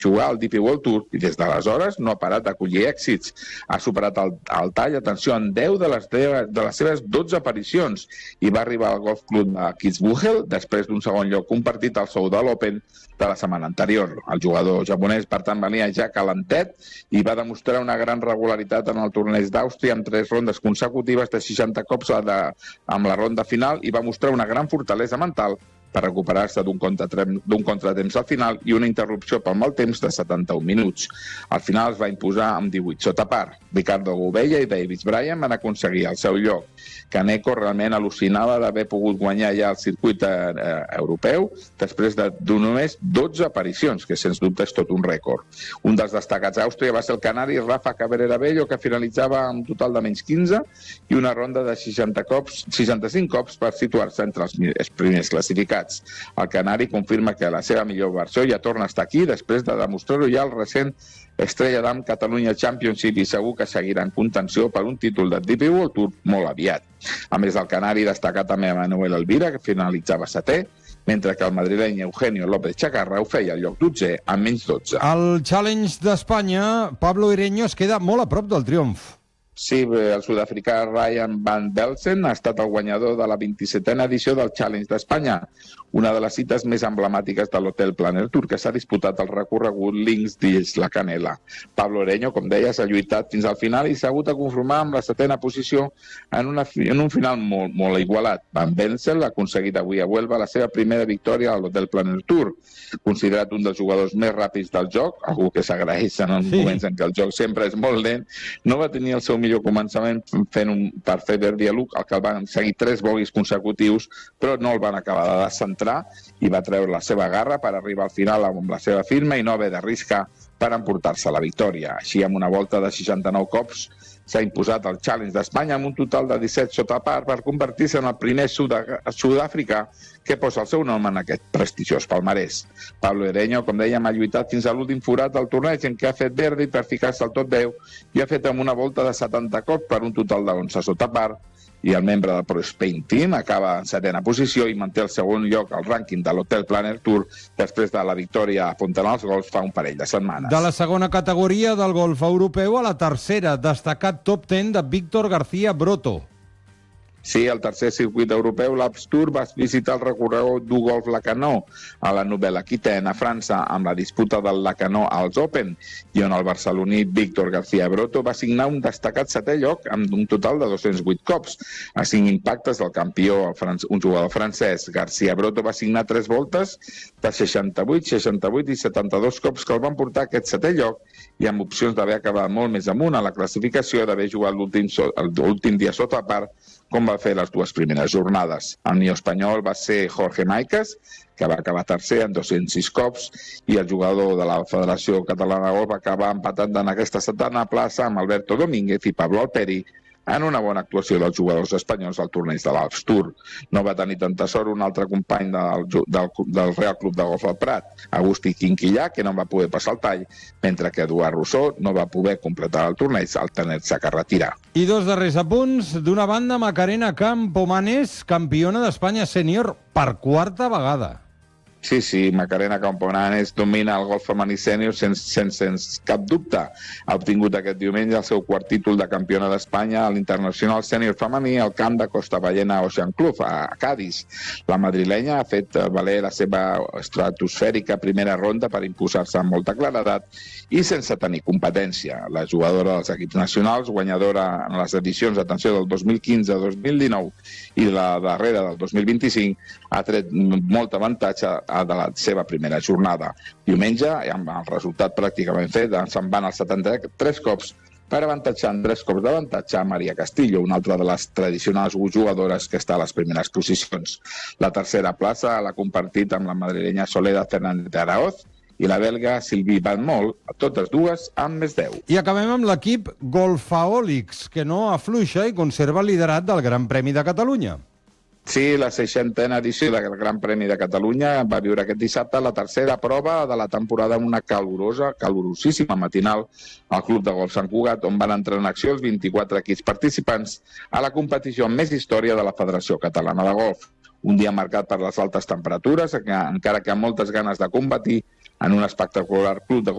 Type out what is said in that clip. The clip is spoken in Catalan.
jugar al DP World Tour i des d'aleshores no ha parat d'acollir èxits. Ha superat el tall, atenció, en 10 de les seves 12 aparicions i va arribar al Golf Club de Kitzbühel després d'un segon lloc compartit al Soudal Open de la setmana anterior. El jugador japonès, per tant, venia ja calentet i va demostrar una gran regularitat en el torneig d'Àustria amb 3 rondes consecutives de 60 cops amb la ronda final i va mostrar una gran fortalesa mental per recuperar-se d'un contratemps al final i una interrupció pel mal temps de 71 minuts. Al final es va imposar amb 18 sota par. Ricardo Gouveia i Davis Bryan van aconseguir el seu lloc. Kaneko realment al·lucinava d'haver pogut guanyar ja el circuit europeu després de només 12 aparicions, que sens dubte és tot un rècord. Un dels destacats a Àustria va ser el canari Rafa Cabrera Bello, que finalitzava amb un total de menys 15 i una ronda de 65 cops per situar-se entre els primers classificats. El canari confirma que la seva millor versió ja torna a estar aquí després de demostrar-ho ja el recent Estrella Damm Catalunya Championship i segur que seguirà en contenció per un títol de DP World Tour molt aviat. A més del canari destaca també Manuel Elvira, que finalitzava 7è, mentre que el madrileny Eugenio López Chacarra ho feia al lloc 12è amb menys 12. Al Challenge d'Espanya, Pablo Ireño es queda molt a prop del triomf. Sí, el sud-africà Ryan van Velsen ha estat el guanyador de la 27a edició del Challenge d'Espanya, una de les cites més emblemàtiques de l'Hotel Planner Tour, que s'ha disputat el recorregut Links d'Illa Canela. Pablo Ireño, com deia, s'ha lluitat fins al final i s'ha hagut de conformar amb la 7a posició en un final molt igualat. Van Velsen ha aconseguit avui a Huelva la seva primera victòria a l'Hotel Planner Tour. Considerat un dels jugadors més ràpids del joc, algú que s'agraeix en els moments en què el joc sempre és molt lent, no va tenir el seu millor començament per fer Verdi a Luc, el que el van seguir 3 boguis consecutius, però no el van acabar de descentrar i va treure la seva garra per arribar al final amb la seva firma i no haver d'arriscar per emportar-se la victòria. Així, amb una volta de 69 cops, s'ha imposat el Challenge d'Espanya amb un total de 17 sota par per convertir-se en el primer sud-africà que posa el seu nom en aquest prestigiós palmarès. Pablo Ireño, com dèiem, ha lluitat fins a l'últim forat del torneig en què ha fet Verdi per ficar-se al top 10 i ha fet amb una volta de 70 cops per un total de 11 sota par, i el membre del Pro Spain Team acaba en 7a posició i manté el segon lloc al rànquing de l'Hotel Planner Tour després de la victòria a Fontanals Golf fa un parell de setmanes. De la segona categoria del golf europeu a la tercera, destacat top 10 de Víctor García Broto. Sí, el tercer circuit europeu, l'Alps Tour, va visitar el recorregut du Golf Lacanau a la Nouvelle-Aquitaine, a França, amb la disputa del Lacanau als Open, i on el barceloní Víctor García Broto va signar un destacat 7è lloc amb un total de 208 cops. A 5 impactes del campió, un jugador francès, García Broto va signar 3 voltes de 68, 68 i 72 cops que el van portar a aquest 7è lloc i amb opcions d'haver acabat molt més amunt a la classificació, d'haver jugat l'últim dia sota part, com va fer les 2 primeres jornades. El neoespanyol va ser Jorge Maicas, que va acabar tercer en 206 cops, i el jugador de la Federació Catalana de Golf va acabar empatant en aquesta 7a plaça amb Alberto Domínguez i Pablo Alperi, en una bona actuació dels jugadors espanyols al torneig de l'Alps Tour. No va tenir tanta sort un altre company del Real Club de Golf al Prat, Agustí Quinquillà, que no va poder passar el tall, mentre que Eduard Rousseau no va poder completar el torneig al tenir-se que retirar. I 2 darrers apunts. D'una banda, Macarena Campomanes, campiona d'Espanya sènior per 4a vegada. Sí, Macarena Campomanes domina el golf femení sènior sense cap dubte. Ha obtingut aquest diumenge el seu quart títol de campiona d'Espanya a l'Internacional Sènior Femení al camp de Costa Ballena Ocean Club, a Cádiz. La madrilenya ha fet valer la seva estratosfèrica primera ronda per imposar-se amb molta claredat i sense tenir competència. La jugadora dels equips nacionals, guanyadora en les edicions, atenció, del 2015-2019 i la darrera del 2025, ha tret molt avantatge de la seva primera jornada. Diumenge, amb el resultat pràcticament fet, se'n van als 73 cops per avantatjar en 3 cops d'avantatge a Maria Castillo, una altra de les tradicionals jugadores que està a les primeres posicions. La tercera plaça l'ha compartit amb la madrilenya Soledad Fernández de Araoz i la belga Sylvie Van Mol, totes dues amb més 10. I acabem amb l'equip Golfaholics, que no afluixa i conserva el liderat del Gran Premi de Catalunya. Sí, la 60a edició del Gran Premi de Catalunya va viure aquest dissabte la tercera prova de la temporada amb una calorosíssima matinal al Club de Golf Sant Cugat, on van entrar en acció els 24 equips participants a la competició amb més història de la Federació Catalana de Golf. Un dia marcat per les altes temperatures, encara que amb moltes ganes de competir en un espectacular club de golf